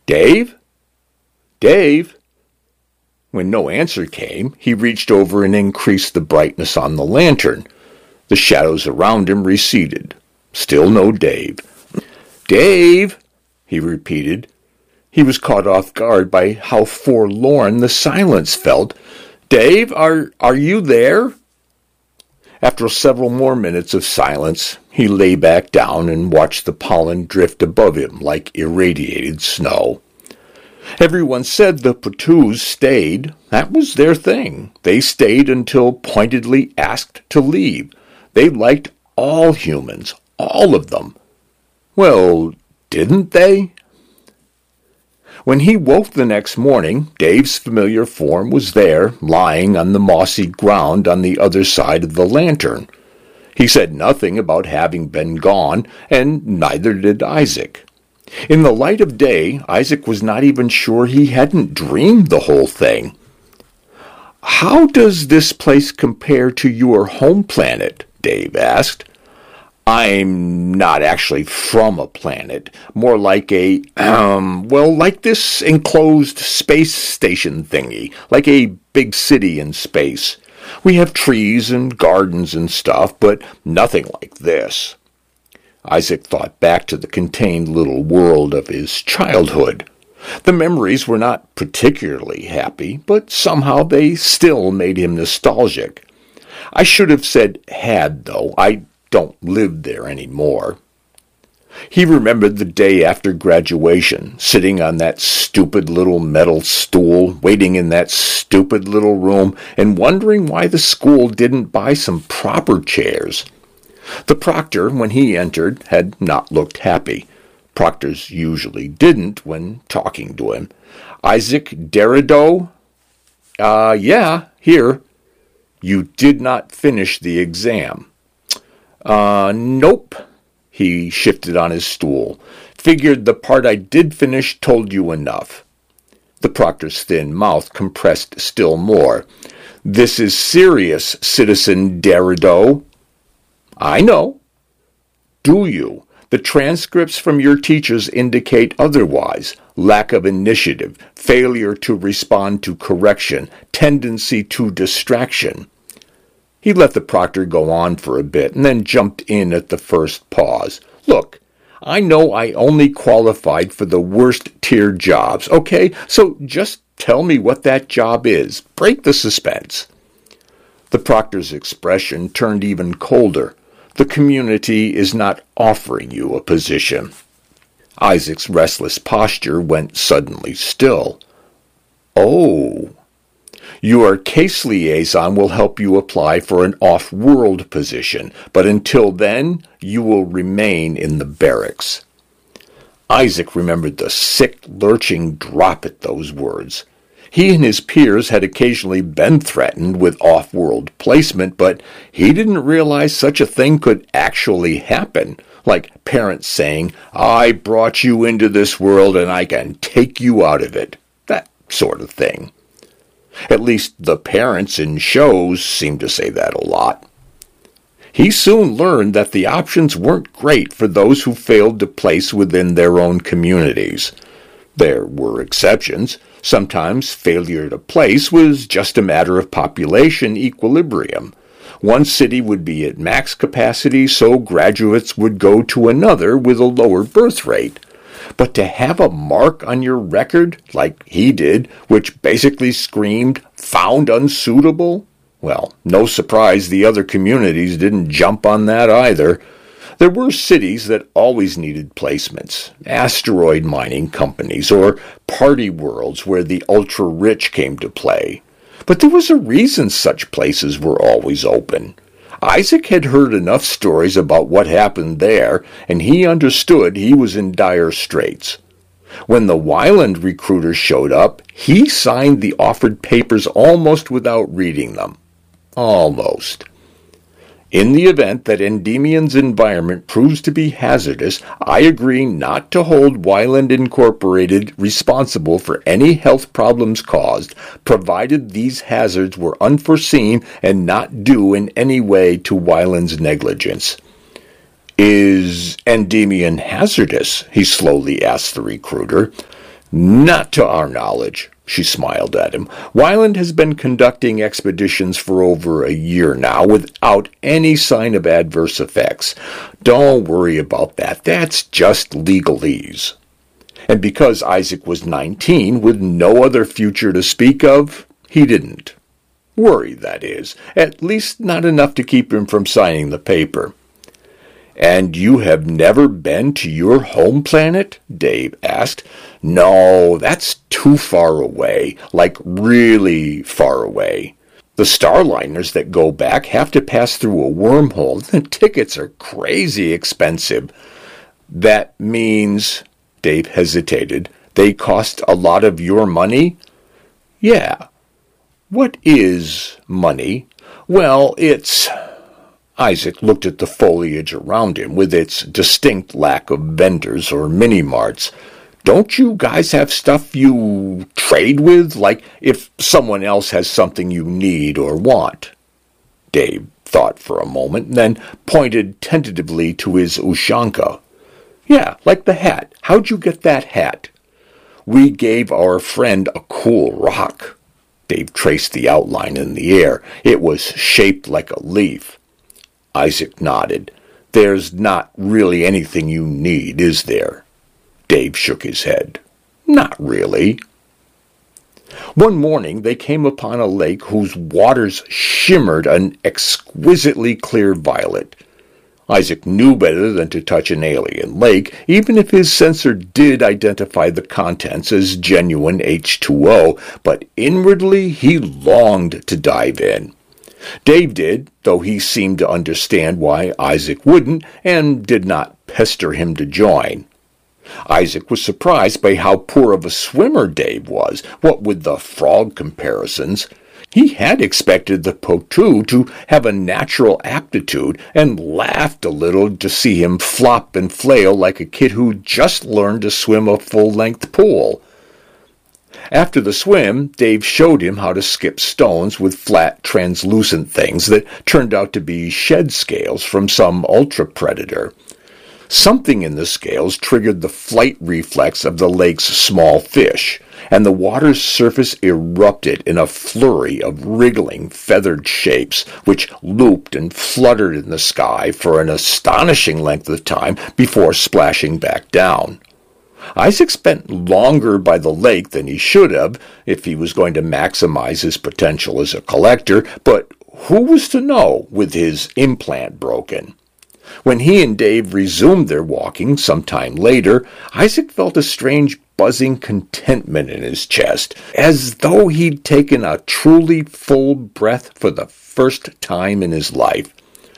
Dave? Dave? When no answer came, he reached over and increased the brightness on the lantern. The shadows around him receded. Still no Dave. Dave, he repeated. He was caught off guard by how forlorn the silence felt. Dave, are you there? After several more minutes of silence, he lay back down and watched the pollen drift above him like irradiated snow. Everyone said the Patuus stayed. That was their thing. They stayed until pointedly asked to leave. They liked all humans, all of them. Well, didn't they? When he woke the next morning, Dave's familiar form was there, lying on the mossy ground on the other side of the lantern. He said nothing about having been gone, and neither did Isaac. In the light of day, Isaac was not even sure he hadn't dreamed the whole thing. "How does this place compare to your home planet?" Dave asked. "I'm not actually from a planet. More like like this enclosed space station thingy, like a big city in space. We have trees and gardens and stuff, but nothing like this." Isaac thought back to the contained little world of his childhood. The memories were not particularly happy, but somehow they still made him nostalgic. I should have said had, though. I don't live there anymore. He remembered the day after graduation, sitting on that stupid little metal stool, waiting in that stupid little room, and wondering why the school didn't buy some proper chairs. The proctor, when he entered, had not looked happy. Proctors usually didn't when talking to him. "Isaac Derrideau?" Yeah, here." "You did not finish the exam." Nope." He shifted on his stool. "Figured the part I did finish told you enough." The proctor's thin mouth compressed still more. "This is serious, Citizen Derrideau." "I know." "Do you? The transcripts from your teachers indicate otherwise. Lack of initiative, failure to respond to correction, tendency to distraction." He let the proctor go on for a bit and then jumped in at the first pause. "Look, I know I only qualified for the worst-tier jobs, okay? So just tell me what that job is. Break the suspense." The proctor's expression turned even colder. "The community is not offering you a position." Isaac's restless posture went suddenly still. "Oh." "Your case liaison will help you apply for an off-world position, but until then, you will remain in the barracks." Isaac remembered the sick, lurching drop at those words. He and his peers had occasionally been threatened with off-world placement, but he didn't realize such a thing could actually happen, like parents saying, "I brought you into this world and I can take you out of it," that sort of thing. At least the parents in shows seemed to say that a lot. He soon learned that the options weren't great for those who failed to place within their own communities. There were exceptions. Sometimes failure to place was just a matter of population equilibrium. One city would be at max capacity, so graduates would go to another with a lower birth rate. But to have a mark on your record, like he did, which basically screamed, "found unsuitable," well, no surprise the other communities didn't jump on that either. There were cities that always needed placements, asteroid mining companies, or party worlds where the ultra-rich came to play. But there was a reason such places were always open. Isaac had heard enough stories about what happened there, and he understood he was in dire straits. When the Wyland recruiters showed up, he signed the offered papers almost without reading them. Almost. In the event that Endymion's environment proves to be hazardous, I agree not to hold Wyland Incorporated responsible for any health problems caused, provided these hazards were unforeseen and not due in any way to Wyland's negligence. "Is Endymion hazardous?" he slowly asked the recruiter. Not to our knowledge, she smiled at him. Weiland has been conducting expeditions for over a year now without any sign of adverse effects. Don't worry about that. That's just legalese. And because Isaac was 19 with no other future to speak of, he didn't. Worry, that is. At least not enough to keep him from signing the paper. And you have never been to your home planet? Dave asked. No, that's too far away, like really far away. The starliners that go back have to pass through a wormhole. The tickets are crazy expensive. That means, Dave hesitated, they cost a lot of your money? Yeah. What is money? Well, it's... Isaac looked at the foliage around him with its distinct lack of vendors or mini-marts. Don't you guys have stuff you trade with, like if someone else has something you need or want? Dave thought for a moment, then pointed tentatively to his Ushanka. Yeah, like the hat. How'd you get that hat? We gave our friend a cool rock. Dave traced the outline in the air. It was shaped like a leaf. Isaac nodded. There's not really anything you need, is there? Dave shook his head. Not really. One morning they came upon a lake whose waters shimmered an exquisitely clear violet. Isaac knew better than to touch an alien lake, even if his sensor did identify the contents as genuine H2O, but inwardly he longed to dive in. Dave did, though he seemed to understand why Isaac wouldn't, and did not pester him to join. Isaac was surprised by how poor of a swimmer Dave was, what with the frog comparisons. He had expected the Potu to have a natural aptitude, and laughed a little to see him flop and flail like a kid who just learned to swim a full-length pool. After the swim, Dave showed him how to skip stones with flat, translucent things that turned out to be shed scales from some ultra-predator. Something in the scales triggered the flight reflex of the lake's small fish, and the water's surface erupted in a flurry of wriggling, feathered shapes, which looped and fluttered in the sky for an astonishing length of time before splashing back down. Isaac spent longer by the lake than he should have if he was going to maximize his potential as a collector, but who was to know with his implant broken? When he and Dave resumed their walking some time later, Isaac felt a strange buzzing contentment in his chest, as though he'd taken a truly full breath for the first time in his life.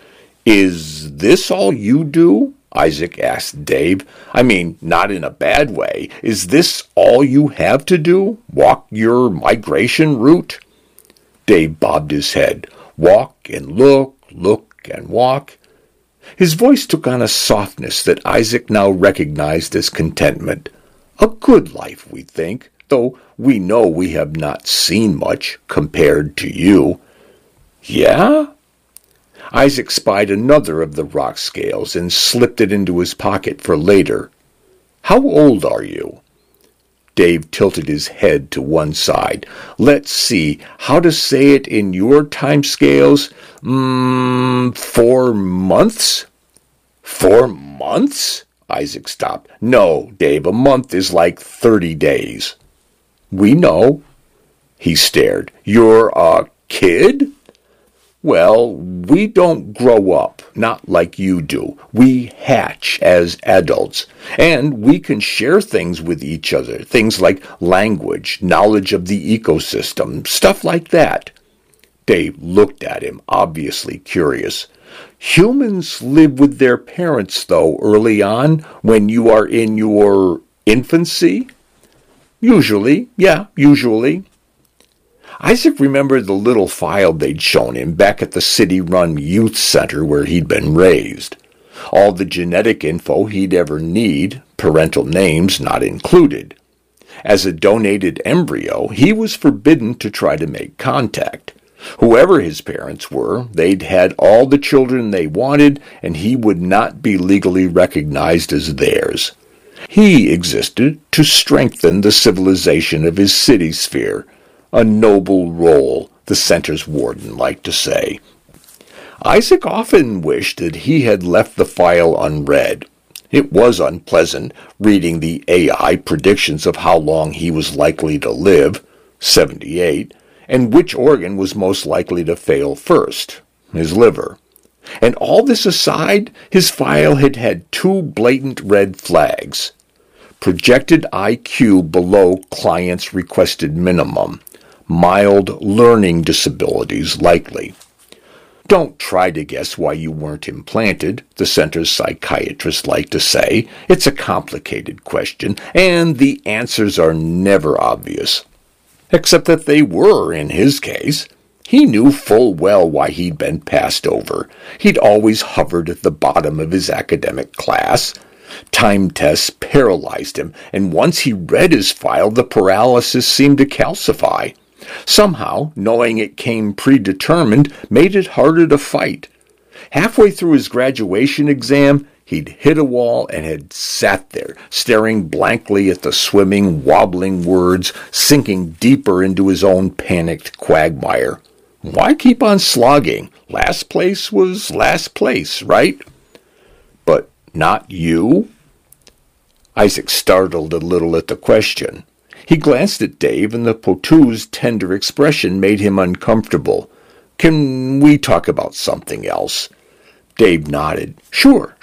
Is this all you do? Isaac asked Dave. I mean, not in a bad way. Is this all you have to do? Walk your migration route? Dave bobbed his head. Walk and look, look and walk. His voice took on a softness that Isaac now recognized as contentment. A good life, we think, though we know we have not seen much compared to you. Yeah? Isaac spied another of the rock scales and slipped it into his pocket for later. How old are you? Dave tilted his head to one side. Let's see, how to say it in your time scales? 4 months? 4 months? Isaac stopped. No, Dave, a month is like 30 days. We know. He stared. You're a kid? Well, we don't grow up, not like you do. We hatch as adults, and we can share things with each other, things like language, knowledge of the ecosystem, stuff like that. Dave looked at him, obviously curious. Humans live with their parents, though, early on, when you are in your infancy? Usually, yeah, usually. Isaac remembered the little file they'd shown him back at the city-run youth center where he'd been raised. All the genetic info he'd ever need, parental names not included. As a donated embryo, he was forbidden to try to make contact. Whoever his parents were, they'd had all the children they wanted, and he would not be legally recognized as theirs. He existed to strengthen the civilization of his city sphere, a noble role, the center's warden liked to say. Isaac often wished that he had left the file unread. It was unpleasant reading the AI predictions of how long he was likely to live, 78, and which organ was most likely to fail first, his liver. And all this aside, his file had had two blatant red flags. Projected IQ below client's requested minimum. Mild learning disabilities likely. Don't try to guess why you weren't implanted, the center's psychiatrists like to say. It's a complicated question, and the answers are never obvious. Except that they were, in his case. He knew full well why he'd been passed over. He'd always hovered at the bottom of his academic class. Time tests paralyzed him, and once he read his file, the paralysis seemed to calcify. Somehow, knowing it came predetermined made it harder to fight. Halfway through his graduation exam, he'd hit a wall and had sat there, staring blankly at the swimming, wobbling words, sinking deeper into his own panicked quagmire. Why keep on slogging? Last place was last place, right? But not you? Isaac startled a little at the question. He glanced at Dave, and the Potoo's tender expression made him uncomfortable. Can we talk about something else? Dave nodded. Sure.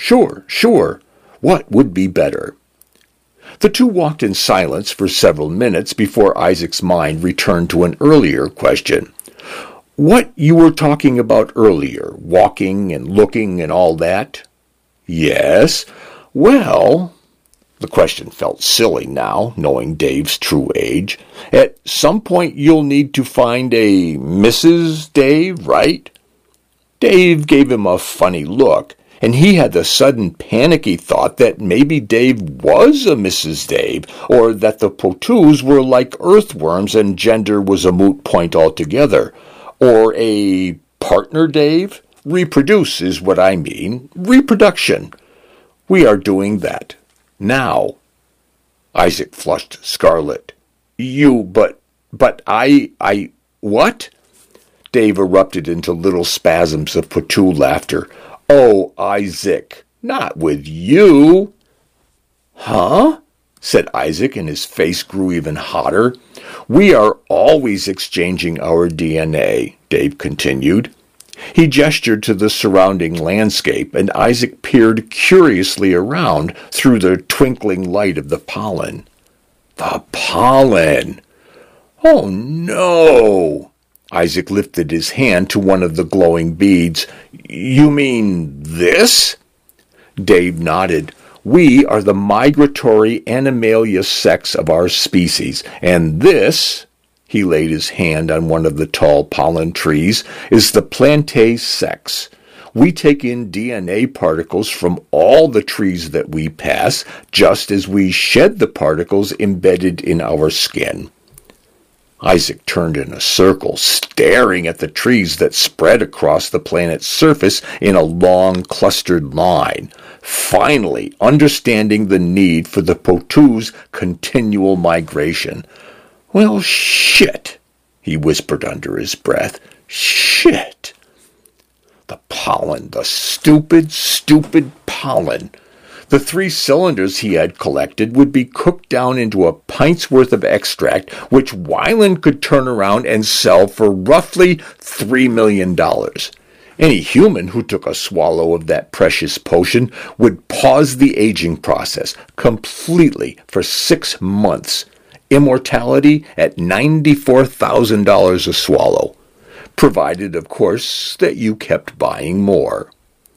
What would be better? The two walked in silence for several minutes before Isaac's mind returned to an earlier question. What you were talking about earlier, walking and looking and all that? Yes. Well, the question felt silly now, knowing Dave's true age. At some point you'll need to find a Mrs. Dave, right? Dave gave him a funny look, and he had the sudden panicky thought that maybe Dave was a Mrs. Dave, or that the Potoos were like earthworms and gender was a moot point altogether. Or a partner Dave? Reproduce is what I mean. Reproduction. We are doing that. Now. Isaac flushed scarlet. But I, what? Dave erupted into little spasms of Potoo laughter. Oh, Isaac, not with you. Huh? Said Isaac, and his face grew even hotter. We are always exchanging our DNA, Dave continued. He gestured to the surrounding landscape, and Isaac peered curiously around through the twinkling light of the pollen. The pollen! Oh, no! Isaac lifted his hand to one of the glowing beads. You mean this? Dave nodded. We are the migratory Animalia sex of our species, and this, he laid his hand on one of the tall pollen trees, is the Plantae sex. We take in DNA particles from all the trees that we pass, just as we shed the particles embedded in our skin. Isaac turned in a circle, staring at the trees that spread across the planet's surface in a long, clustered line, finally understanding the need for the Potoo's continual migration. Well, shit, he whispered under his breath. Shit. The pollen, the stupid pollen. The 3 cylinders he had collected would be cooked down into a pint's worth of extract, which Weiland could turn around and sell for roughly $3 million. Any human who took a swallow of that precious potion would pause the aging process completely for 6 months. Immortality at $94,000 a swallow, provided, of course, that you kept buying more.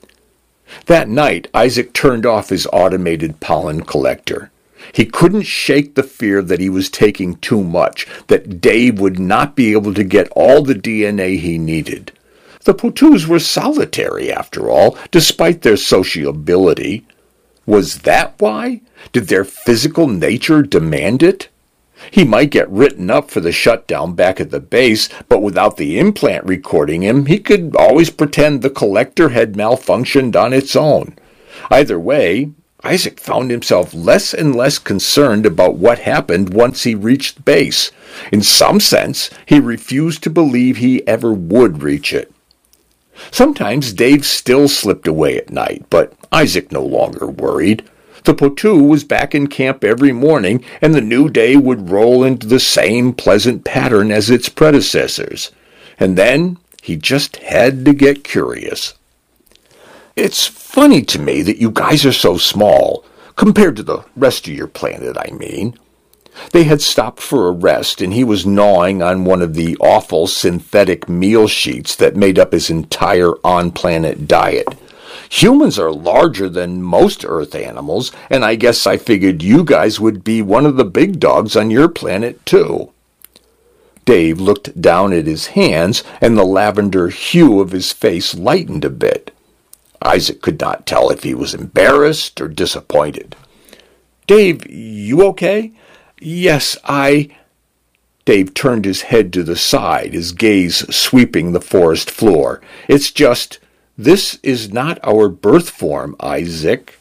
That night, Isaac turned off his automated pollen collector. He couldn't shake the fear that he was taking too much, that Dave would not be able to get all the DNA he needed. The Potoos were solitary, after all, despite their sociability. Was that why? Did their physical nature demand it? He might get written up for the shutdown back at the base, but without the implant recording him, he could always pretend the collector had malfunctioned on its own. Either way, Isaac found himself less and less concerned about what happened once he reached base. In some sense, he refused to believe he ever would reach it. Sometimes Dave still slipped away at night, but Isaac no longer worried. The Poitou was back in camp every morning, and the new day would roll into the same pleasant pattern as its predecessors. And then he just had to get curious. It's funny to me that you guys are so small, compared to the rest of your planet, I mean. They had stopped for a rest, and he was gnawing on one of the awful synthetic meal sheets that made up his entire on-planet diet. Humans are larger than most Earth animals, and I guess I figured you guys would be one of the big dogs on your planet, too. Dave looked down at his hands, and the lavender hue of his face lightened a bit. Isaac could not tell if he was embarrassed or disappointed. "Dave, you okay?" "Yes, Dave turned his head to the side, his gaze sweeping the forest floor. "It's just, this is not our birth form, Isaac."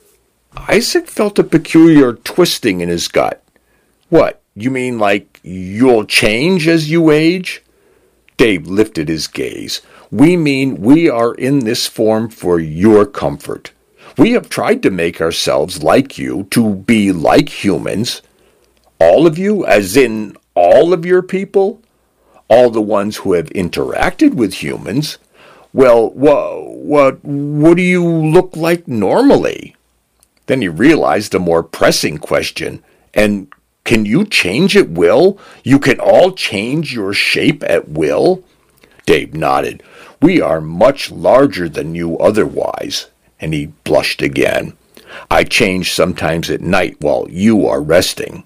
Isaac felt a peculiar twisting in his gut. "What, you mean like you'll change as you age?" Dave lifted his gaze. "We mean we are in this form for your comfort. We have tried to make ourselves like you, to be like humans. All of you, as in all of your people? All the ones who have interacted with humans? Well, what do you look like normally?" Then he realized a more pressing question. "And can you change at will? You can all change your shape at will?" Dave nodded. "We are much larger than you otherwise." And he blushed again. "I change sometimes at night while you are resting."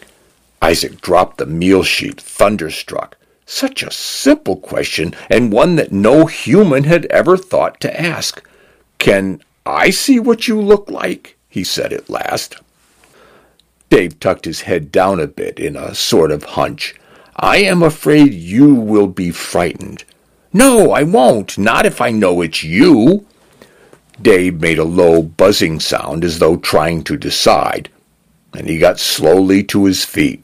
Isaac dropped the meal sheet, thunderstruck. Such a simple question, and one that no human had ever thought to ask. "Can I see what you look like?" he said at last. Dave tucked his head down a bit in a sort of hunch. "I am afraid you will be frightened." "No, I won't. Not if I know it's you." Dave made a low buzzing sound as though trying to decide, and he got slowly to his feet.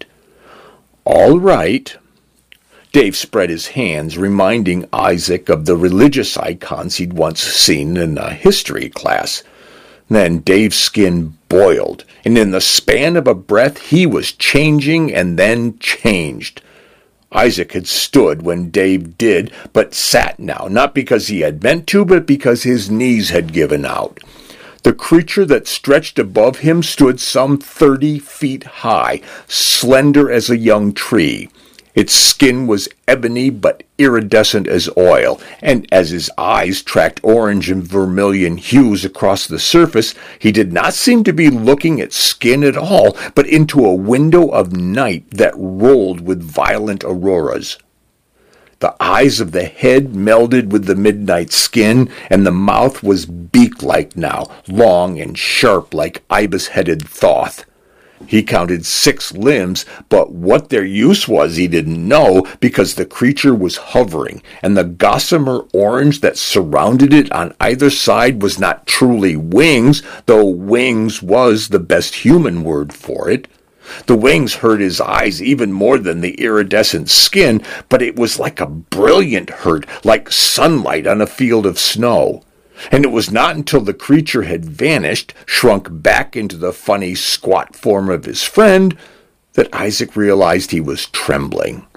"All right." Dave spread his hands, reminding Isaac of the religious icons he'd once seen in a history class. Then Dave's skin boiled, and in the span of a breath he was changing and then changed. Isaac had stood when Dave did, but sat now, not because he had meant to, but because his knees had given out. The creature that stretched above him stood some 30 feet high, slender as a young tree. Its skin was ebony but iridescent as oil, and as his eyes tracked orange and vermilion hues across the surface, he did not seem to be looking at skin at all, but into a window of night that rolled with violent auroras. The eyes of the head melded with the midnight skin, and the mouth was beak-like now, long and sharp like ibis-headed Thoth. He counted 6 limbs, but what their use was he didn't know, because the creature was hovering, and the gossamer orange that surrounded it on either side was not truly wings, though wings was the best human word for it. The wings hurt his eyes even more than the iridescent skin, but it was like a brilliant hurt, like sunlight on a field of snow. And it was not until the creature had vanished, shrunk back into the funny squat form of his friend, that Isaac realized he was trembling.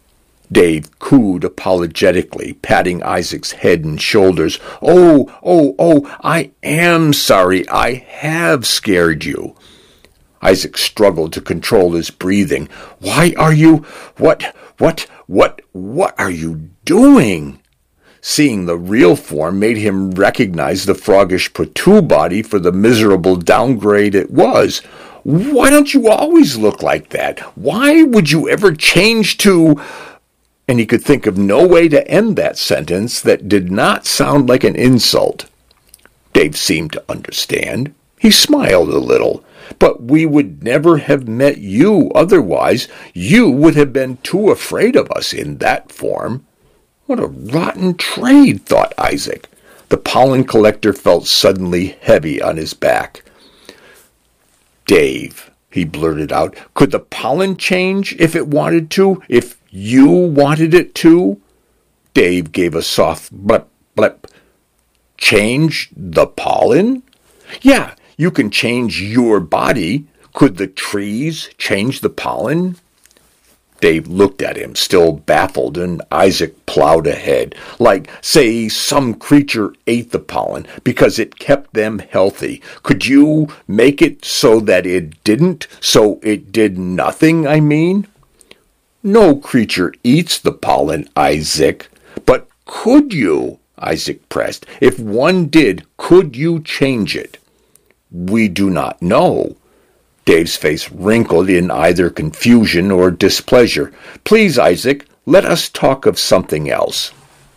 Dave cooed apologetically, patting Isaac's head and shoulders. Oh, I am sorry. I have scared you." Isaac struggled to control his breathing. "Why are you... What are you doing?" Seeing the real form made him recognize the froggish Poitou body for the miserable downgrade it was. "Why don't you always look like that? Why would you ever change to—" And he could think of no way to end that sentence that did not sound like an insult. Dave seemed to understand. He smiled a little. "But we would never have met you otherwise. You would have been too afraid of us in that form." What a rotten trade, thought Isaac. The pollen collector felt suddenly heavy on his back. Dave, he blurted out, could the pollen change if it wanted to? If you wanted it to? Dave gave a soft blip, blip. Change the pollen? Yeah, you can change your body. Could the trees change the pollen? Dave looked at him, still baffled, and Isaac plowed ahead, like, say, some creature ate the pollen because it kept them healthy. Could you make it so that it didn't, so it did nothing, I mean? No creature eats the pollen, Isaac. But could you, Isaac pressed, if one did, could you change it? We do not know. Dave's face wrinkled in either confusion or displeasure. Please, Isaac, let us talk of something else.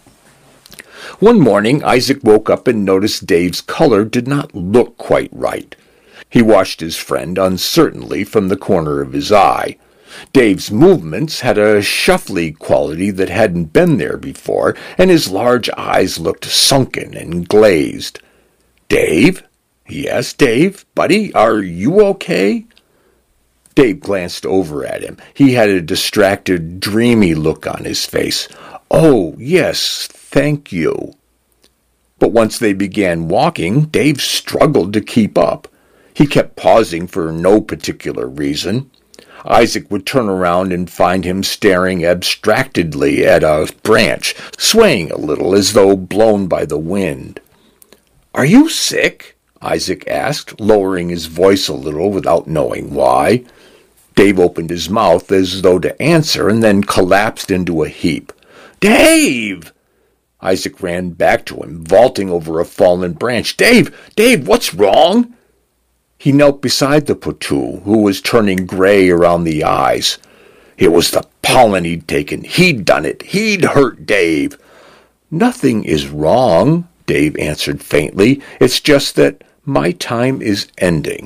One morning, Isaac woke up and noticed Dave's color did not look quite right. He watched his friend uncertainly from the corner of his eye. Dave's movements had a shuffly quality that hadn't been there before, and his large eyes looked sunken and glazed. Dave? Yes, Dave, buddy, are you okay? Dave glanced over at him. He had a distracted, dreamy look on his face. Oh, yes, thank you. But once they began walking, Dave struggled to keep up. He kept pausing for no particular reason. Isaac would turn around and find him staring abstractedly at a branch, swaying a little as though blown by the wind. Are you sick? Isaac asked, lowering his voice a little without knowing why. Dave opened his mouth as though to answer and then collapsed into a heap. Dave! Isaac ran back to him, vaulting over a fallen branch. Dave! Dave, what's wrong? He knelt beside the Patu, who was turning gray around the eyes. It was the pollen he'd taken. He'd done it. He'd hurt Dave. Nothing is wrong, Dave answered faintly. It's just that my time is ending.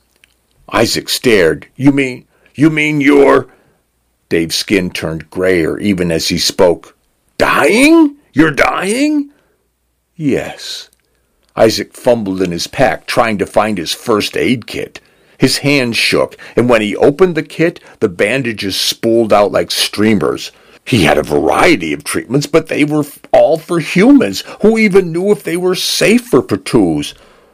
Isaac stared. You mean you're... Dave's skin turned grayer even as he spoke. Dying? You're dying? Yes. Isaac fumbled in his pack, trying to find his first aid kit. His hand shook, and when he opened the kit, the bandages spooled out like streamers. He had a variety of treatments, but they were all for humans. Who even knew if they were safe for Patus?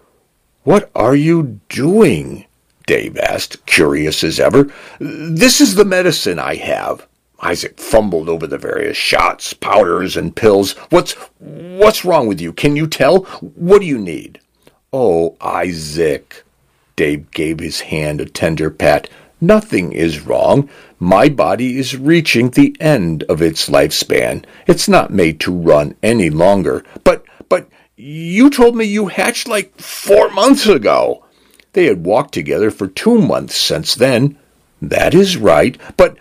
What are you doing? Dave asked, curious as ever. This is the medicine I have. Isaac fumbled over the various shots, powders, and pills. What's wrong with you? Can you tell? What do you need? Oh, Isaac. Dave gave his hand a tender pat. Nothing is wrong. My body is reaching the end of its lifespan. It's not made to run any longer. But you told me you hatched like 4 months ago. They had walked together for 2 months since then. That is right. But...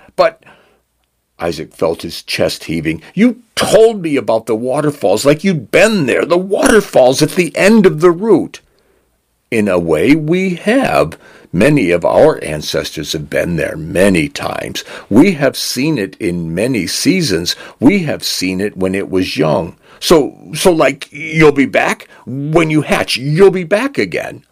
Isaac felt his chest heaving. You told me about the waterfalls like you'd been there. The waterfalls at the end of the route. In a way, we have. Many of our ancestors have been there many times. We have seen it in many seasons. We have seen it when it was young. So like, you'll be back? When you hatch, you'll be back again.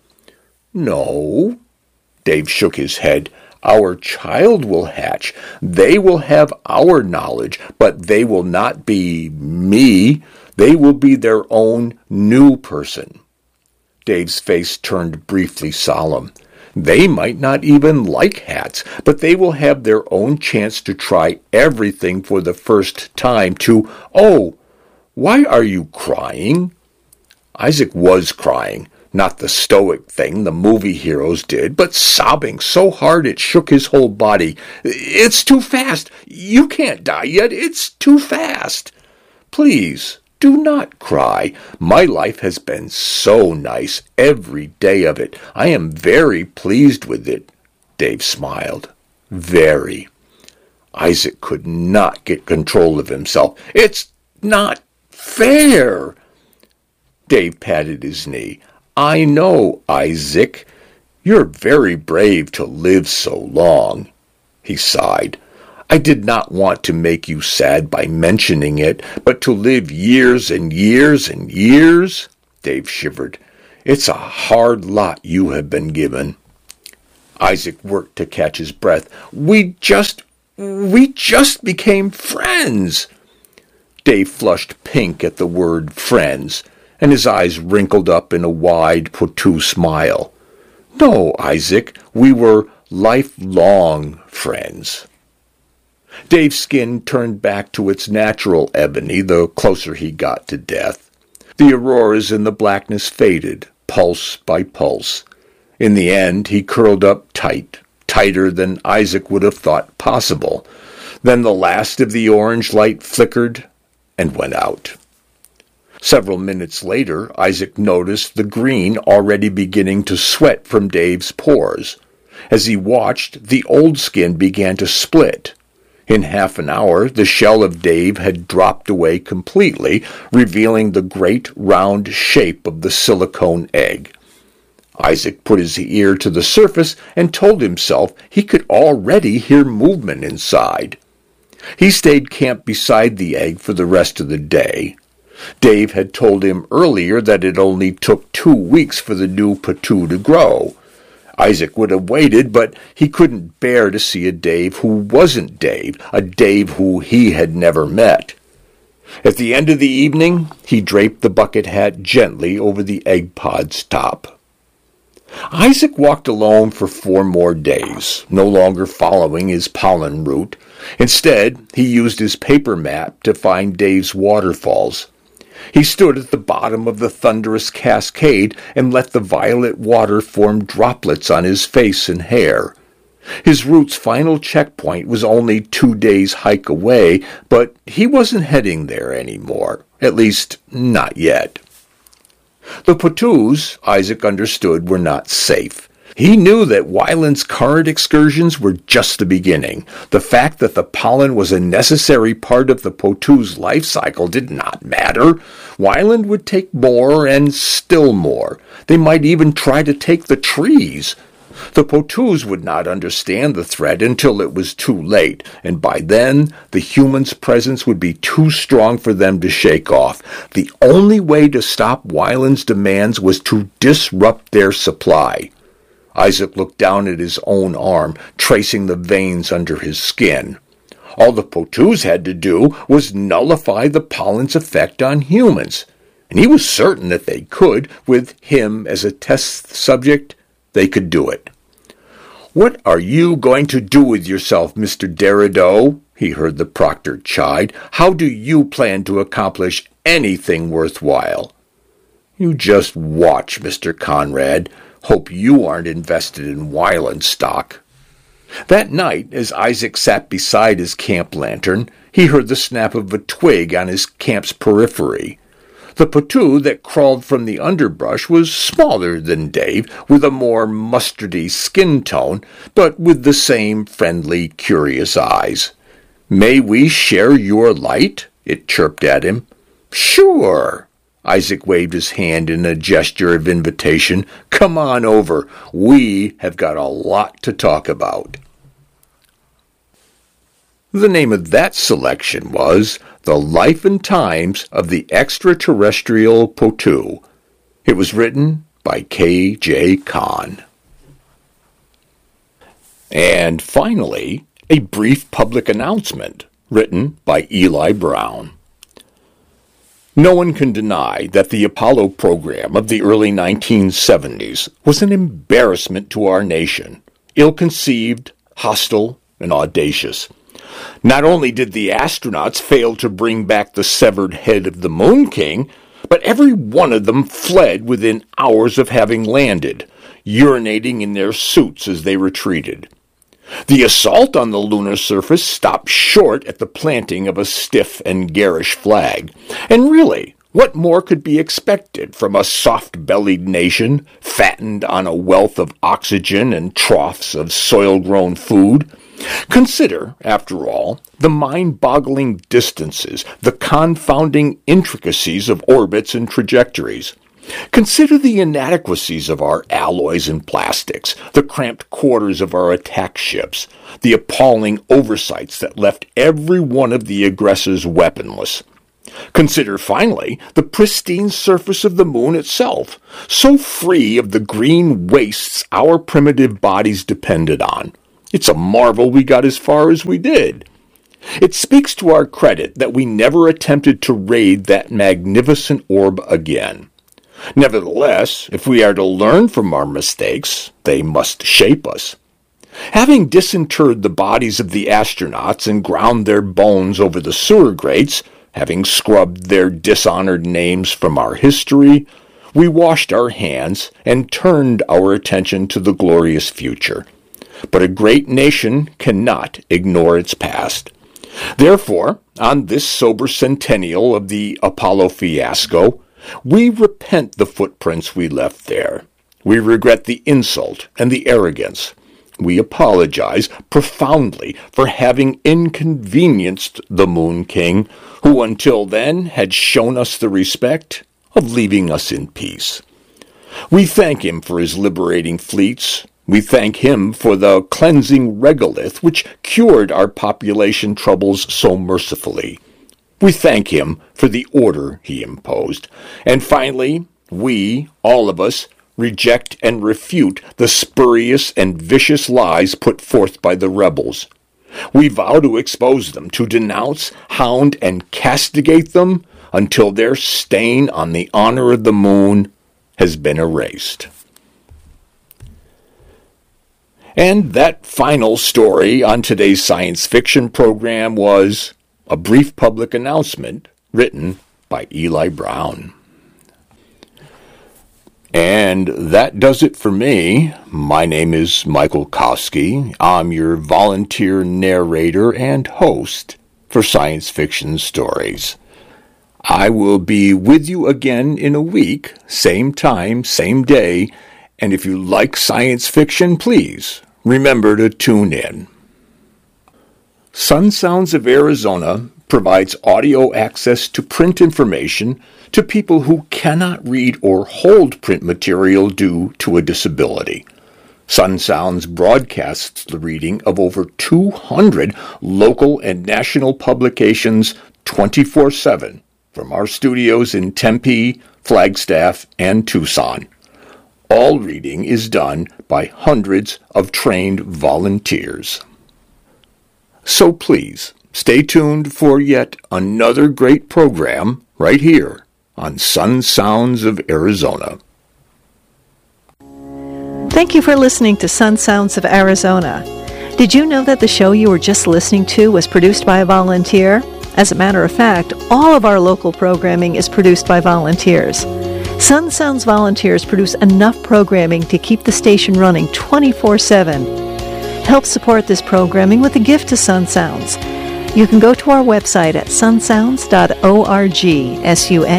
No. Dave shook his head. Our child will hatch. They will have our knowledge, but they will not be me. They will be their own new person. Dave's face turned briefly solemn. They might not even like hats, but they will have their own chance to try everything for the first time to... Oh, why are you crying? Isaac was crying. Not the stoic thing the movie heroes did, but sobbing so hard it shook his whole body. It's too fast. You can't die yet. It's too fast. Please, do not cry. My life has been so nice, every day of it. I am very pleased with it. Dave smiled. Very. Isaac could not get control of himself. It's not fair. Dave patted his knee. I know, Isaac. You're very brave to live so long. He sighed. I did not want to make you sad by mentioning it, but to live years and years and years? Dave shivered. It's a hard lot you have been given. Isaac worked to catch his breath. We just became friends. Dave flushed pink at the word friends, and his eyes wrinkled up in a wide Poitou smile. No, Isaac, we were lifelong friends. Dave's skin turned back to its natural ebony the closer he got to death. The auroras in the blackness faded, pulse by pulse. In the end, he curled up tight, tighter than Isaac would have thought possible. Then the last of the orange light flickered and went out. Several minutes later, Isaac noticed the green already beginning to sweat from Dave's pores. As he watched, the old skin began to split. In half an hour, the shell of Dave had dropped away completely, revealing the great round shape of the silicone egg. Isaac put his ear to the surface and told himself he could already hear movement inside. He stayed camped beside the egg for the rest of the day. Dave had told him earlier that it only took 2 weeks for the new Poitou to grow. Isaac would have waited, but he couldn't bear to see a Dave who wasn't Dave, a Dave who he had never met. At the end of the evening, he draped the bucket hat gently over the egg pod's top. Isaac walked alone for 4 more days, no longer following his pollen route. Instead, he used his paper map to find Dave's waterfalls. He stood at the bottom of the thunderous cascade and let the violet water form droplets on his face and hair. His route's final checkpoint was only 2 days' hike away, but he wasn't heading there anymore, at least not yet. The Poitous, Isaac understood, were not safe. He knew that Wyland's current excursions were just the beginning. The fact that the pollen was a necessary part of the Poitou's life cycle did not matter. Wyland would take more and still more. They might even try to take the trees. The Poitous would not understand the threat until it was too late, and by then the human's presence would be too strong for them to shake off. The only way to stop Wyland's demands was to disrupt their supply. Isaac looked down at his own arm, tracing the veins under his skin. All the Poitous had to do was nullify the pollen's effect on humans, and he was certain that they could. With him as a test subject, they could do it. "What are you going to do with yourself, Mr. Derideau?" he heard the proctor chide. "How do you plan to accomplish anything worthwhile?" "You just watch, Mr. Conrad. Hope you aren't invested in Wyland stock." That night, as Isaac sat beside his camp lantern, he heard the snap of a twig on his camp's periphery. The Poitou that crawled from the underbrush was smaller than Dave, with a more mustardy skin tone, but with the same friendly, curious eyes. "May we share your light?" it chirped at him. "Sure." Isaac waved his hand in a gesture of invitation. "Come on over. We have got a lot to talk about." The name of that selection was The Life and Times of the Extraterrestrial Poitou. It was written by K.J. Kahn. And finally, a brief public announcement written by Eli Brown. No one can deny that the Apollo program of the early 1970s was an embarrassment to our nation, ill-conceived, hostile, and audacious. Not only did the astronauts fail to bring back the severed head of the Moon King, but every one of them fled within hours of having landed, urinating in their suits as they retreated. The assault on the lunar surface stopped short at the planting of a stiff and garish flag. And really, what more could be expected from a soft-bellied nation, fattened on a wealth of oxygen and troughs of soil-grown food? Consider, after all, the mind-boggling distances, the confounding intricacies of orbits and trajectories. Consider the inadequacies of our alloys and plastics, the cramped quarters of our attack ships, the appalling oversights that left every one of the aggressors weaponless. Consider, finally, the pristine surface of the moon itself, so free of the green wastes our primitive bodies depended on. It's a marvel we got as far as we did. It speaks to our credit that we never attempted to raid that magnificent orb again. Nevertheless, if we are to learn from our mistakes, they must shape us. Having disinterred the bodies of the astronauts and ground their bones over the sewer grates, having scrubbed their dishonored names from our history, we washed our hands and turned our attention to the glorious future. But a great nation cannot ignore its past. Therefore, on this sober centennial of the Apollo fiasco, we repent the footprints we left there. We regret the insult and the arrogance. We apologize profoundly for having inconvenienced the Moon King, who until then had shown us the respect of leaving us in peace. We thank him for his liberating fleets. We thank him for the cleansing regolith which cured our population troubles so mercifully. We thank him for the order he imposed. And finally, we, all of us, reject and refute the spurious and vicious lies put forth by the rebels. We vow to expose them, to denounce, hound, and castigate them until their stain on the honor of the moon has been erased. And that final story on today's science fiction program was a brief public announcement written by Eli Brown. And that does it for me. My name is Michael Kosky. I'm your volunteer narrator and host for Science Fiction Stories. I will be with you again in a week, same time, same day, and if you like science fiction, please remember to tune in. Sun Sounds of Arizona provides audio access to print information to people who cannot read or hold print material due to a disability. Sun Sounds broadcasts the reading of over 200 local and national publications 24/7 from our studios in Tempe, Flagstaff, and Tucson. All reading is done by hundreds of trained volunteers. So please, stay tuned for yet another great program right here on Sun Sounds of Arizona. Thank you for listening to Sun Sounds of Arizona. Did you know that the show you were just listening to was produced by a volunteer? As a matter of fact, all of our local programming is produced by volunteers. Sun Sounds volunteers produce enough programming to keep the station running 24/7. Help support this programming with a gift to Sun Sounds. You can go to our website at sunsounds.org,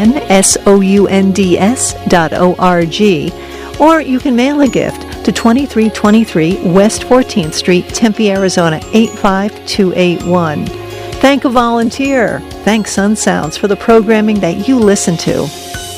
sunsounds.org, or you can mail a gift to 2323 West 14th Street, Tempe, Arizona 85281. Thank a volunteer. Thank Sun Sounds for the programming that you listen to.